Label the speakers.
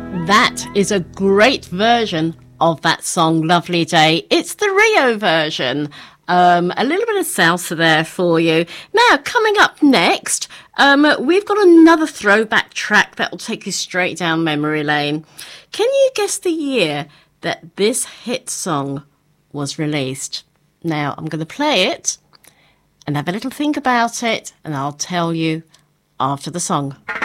Speaker 1: That is a great version of that song, Lovely Day. It's the Rio version. A little bit of salsa there for you. Now, coming up next, we've got another throwback track that will take you straight down memory lane. Can you guess the year that this hit song was released? Now, I'm going to play it and have a little think about it, and I'll tell you after the song.